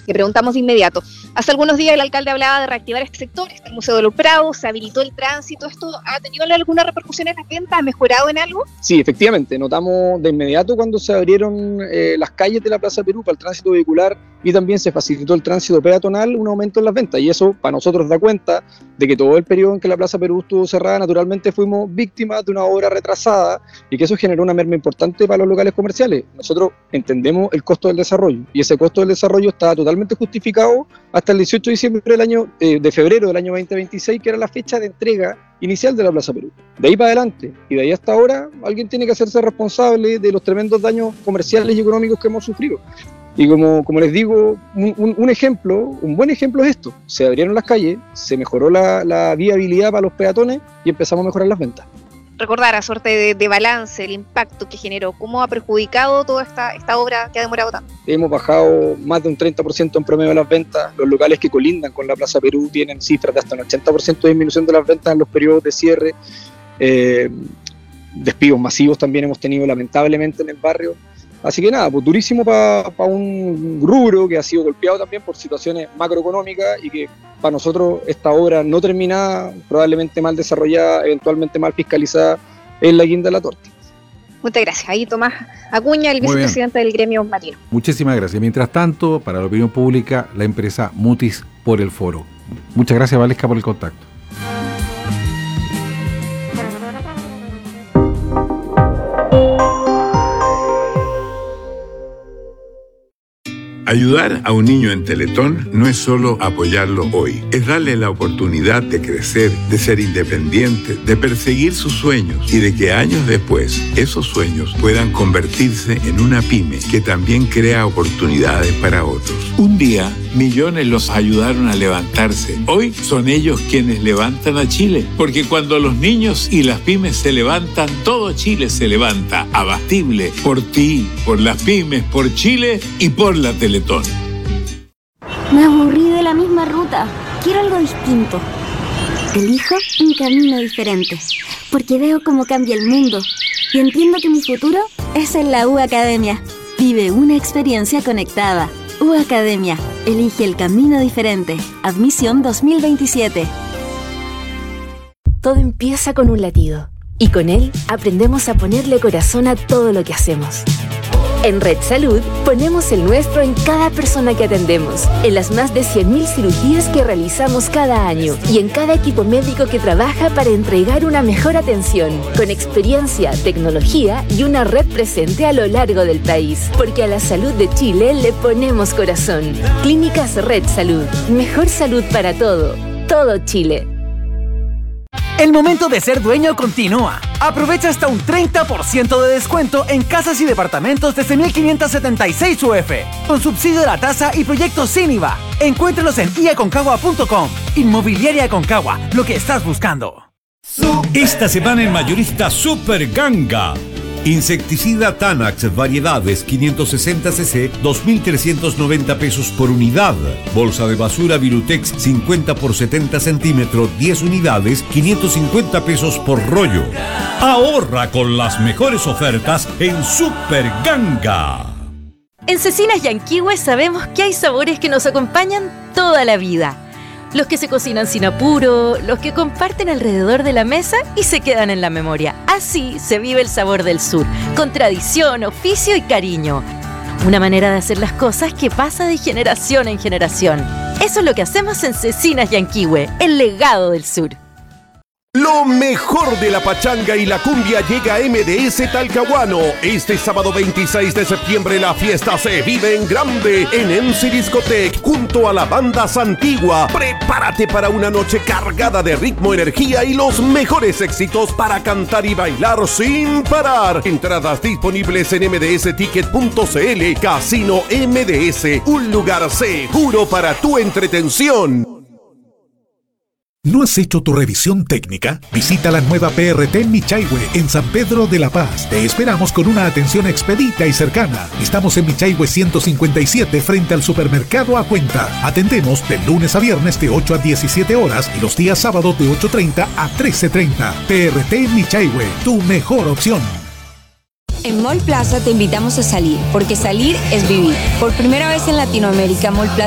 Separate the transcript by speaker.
Speaker 1: Le preguntamos de inmediato. Hace algunos días el alcalde hablaba de reactivar este sector, el Museo de los Prados, se habilitó el tránsito. ¿Esto ha tenido alguna repercusión en las ventas? ¿Ha mejorado en algo?
Speaker 2: Sí, efectivamente, notamos de inmediato cuando se abrieron las calles de la Plaza Perú para el tránsito vehicular y también se facilitó el tránsito peatonal, un aumento en las ventas, y eso para nosotros da cuenta de que todo el periodo en que la Plaza Perú estuvo cerrada, naturalmente fuimos víctimas de una obra retrasada y que eso generó una merma importante para los locales comerciales. Nosotros entendemos el costo del desarrollo y ese costo del desarrollo está totalmente justificado hasta el 18 de diciembre de febrero del año 2026, que era la fecha de entrega inicial de la Plaza Perú. De ahí para adelante y de ahí hasta ahora, alguien tiene que hacerse responsable de los tremendos daños comerciales y económicos que hemos sufrido. Y como les digo, un buen ejemplo es esto. Se abrieron las calles, se mejoró la viabilidad para los peatones y empezamos a mejorar las ventas.
Speaker 1: Recordar a suerte de balance el impacto que generó, cómo ha perjudicado toda esta obra que ha demorado tanto.
Speaker 2: Hemos bajado más de un 30% en promedio de las ventas. Los locales que colindan con la Plaza Perú tienen cifras de hasta un 80% de disminución de las ventas en los periodos de cierre. Despidos masivos también hemos tenido lamentablemente en el barrio. Así que nada, pues durísimo para un rubro que ha sido golpeado también por situaciones macroeconómicas y que para nosotros esta obra no terminada, probablemente mal desarrollada, eventualmente mal fiscalizada, es la guinda de la torta.
Speaker 1: Muchas gracias. Ahí Tomás Acuña, el vicepresidente del gremio marino.
Speaker 3: Muchísimas gracias. Mientras tanto, para la opinión pública, la empresa Mutis por el foro. Muchas gracias, Valesca, por el contacto.
Speaker 4: Ayudar a un niño en Teletón no es solo apoyarlo hoy, es darle la oportunidad de crecer, de ser independiente, de perseguir sus sueños y de que años después esos sueños puedan convertirse en una pyme que también crea oportunidades para otros. Un día, millones los ayudaron a levantarse. Hoy son ellos quienes levantan a Chile, porque cuando los niños y las pymes se levantan, todo Chile se levanta. Abatible por ti, por las pymes, por Chile y por la Teletón.
Speaker 5: Me aburrí de la misma ruta. Quiero algo distinto. Elijo un camino diferente, porque veo cómo cambia el mundo y entiendo que mi futuro es en la U Academia. Vive una experiencia conectada. U Academia. Elige el camino diferente. Admisión 2027.
Speaker 6: Todo empieza con un latido y con él aprendemos a ponerle corazón a todo lo que hacemos. En Red Salud ponemos el nuestro en cada persona que atendemos, en las más de 100.000 cirugías que realizamos cada año y en cada equipo médico que trabaja para entregar una mejor atención, con experiencia, tecnología y una red presente a lo largo del país. Porque a la salud de Chile le ponemos corazón. Clínicas Red Salud. Mejor salud para todo Chile.
Speaker 7: El momento de ser dueño continúa. Aprovecha hasta un 30% de descuento en casas y departamentos desde 1.576 UF, con subsidio de la tasa y proyectos sin IVA. Encuéntralos en iaconcagua.com. Inmobiliaria Aconcagua, lo que estás buscando.
Speaker 8: Esta semana en Mayorista Super Ganga. Insecticida Tanax variedades 560 cc, 2.390 pesos por unidad. Bolsa de basura Virutex 50 por 70 centímetros, 10 unidades, 550 pesos por rollo. Ahorra con las mejores ofertas en Super Ganga.
Speaker 9: En Cecinas Yanquihue sabemos que hay sabores que nos acompañan toda la vida. Los que se cocinan sin apuro, los que comparten alrededor de la mesa y se quedan en la memoria. Así se vive el sabor del sur, con tradición, oficio y cariño. Una manera de hacer las cosas que pasa de generación en generación. Eso es lo que hacemos en Cecinas Yanquihue, el legado del sur.
Speaker 10: Lo mejor de la pachanga y la cumbia llega a MDS Talcahuano. Este sábado 26 de septiembre la fiesta se vive en grande en MC Discotec junto a la banda Santigua. Prepárate para una noche cargada de ritmo, energía y los mejores éxitos para cantar y bailar sin parar. Entradas disponibles en mdsticket.cl. Casino MDS, un lugar seguro para tu entretención.
Speaker 11: ¿No has hecho tu revisión técnica? Visita la nueva PRT en Michaihue, en San Pedro de la Paz. Te esperamos con una atención expedita y cercana. Estamos en Michaihue 157 frente al supermercado A Cuenta. Atendemos de lunes a viernes de 8 a 17 horas y los días sábados de 8:30 a 13:30. PRT en Michaihue, tu mejor opción.
Speaker 12: En Mall Plaza te invitamos a salir, porque salir es vivir. Por primera vez en Latinoamérica, Mall Plaza